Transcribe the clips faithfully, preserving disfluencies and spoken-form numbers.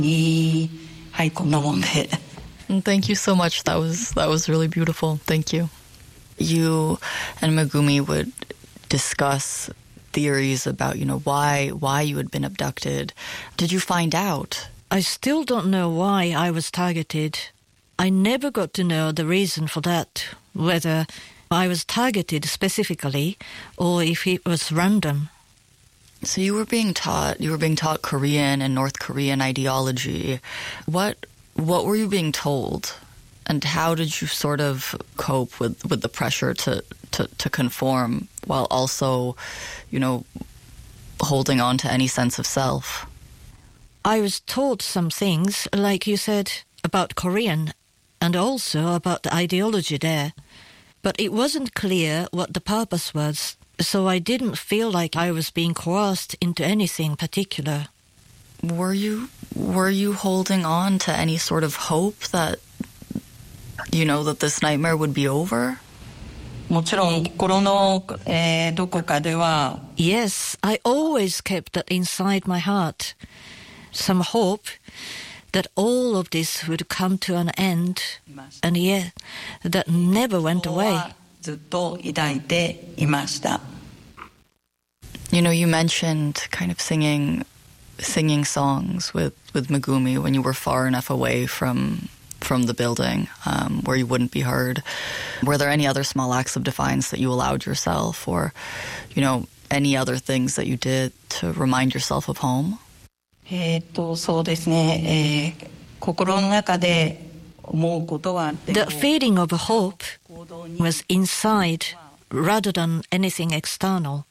いい、はい、こんなもんで。 Thank you so much. That was that was really beautiful. Thank you. You and Megumi would discuss theories about, you know, why why you had been abducted. Did you find out? I still don't know why I was targeted. I never got to know the reason for that, whether I was targeted specifically or if it was random. So you were being taught, you were being taught Korean and North Korean ideology. What what were you being told? And how did you sort of cope with, with the pressure to, to, to conform while also, you know, holding on to any sense of self? I was taught some things, like you said, about Korean and also about the ideology there. But it wasn't clear what the purpose was, so I didn't feel like I was being coerced into anything particular. Were you were you holding on to any sort of hope that, you know, that this nightmare would be over? もちろん心の、えー、どこかでは Yes, I always kept that inside my heart. Some hope that all of this would come to an end, and yet that never went away. ずっと抱いていました。 You know, you mentioned kind of singing singing songs with, with Megumi when you were far enough away from from the building um, where you wouldn't be heard. Were there any other small acts of defiance that you allowed yourself, or, you know, any other things that you did to remind yourself of home? えっと、そうですね、えー、心の中で思うことは The feeling of hope was inside rather than anything external.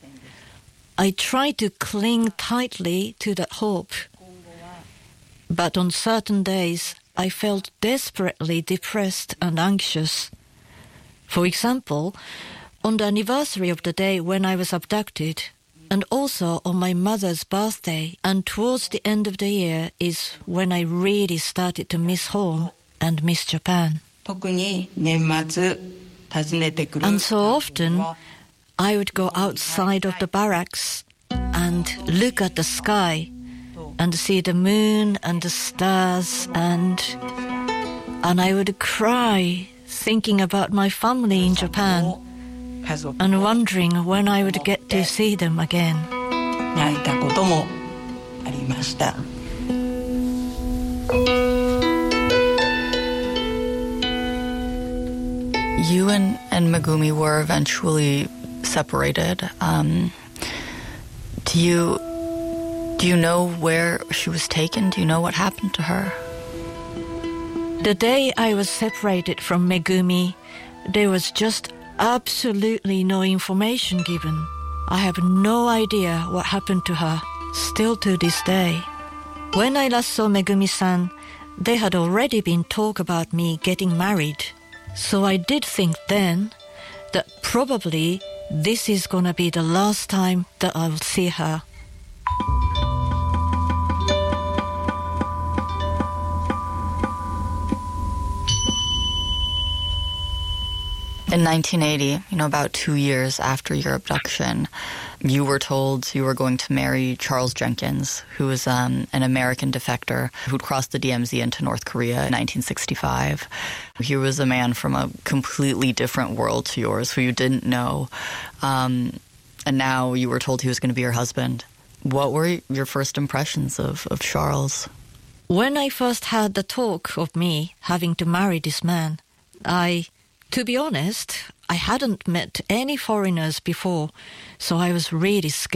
I tried to cling tightly to that hope, but on certain days I felt desperately depressed and anxious. For example, on the anniversary of the day when I was abducted, and also on my mother's birthday, and towards the end of the year is when I really started to miss home and miss Japan. 特に年末訪ねてくる And so often I would go outside of the barracks and look at the sky and see the moon and the stars, and and I would cry thinking about my family in Japan and wondering when I would get to see them again. 泣いたこともありました。 You and, and Megumi were eventually separated. Um, do you do you know where she was taken? Do you know what happened to her? The day I was separated from Megumi, there was just absolutely no information given. I have no idea what happened to her, still to this day. When I last saw Megumi-san, there had already been talk about me getting married. So I did think then that probably this is gonna be the last time that I'll see her. In nineteen eighty, you know, about two years after your abduction, you were told you were going to marry Charles Jenkins, who was um, an American defector who'd crossed the D M Z into North Korea in nineteen sixty-five. He was a man from a completely different world to yours, who you didn't know. Um, and now you were told he was going to be your husband. What were your first impressions of, of Charles? When I first heard the talk of me having to marry this man, I... To be honest, I hadn't met any foreigners before, so I was really scared.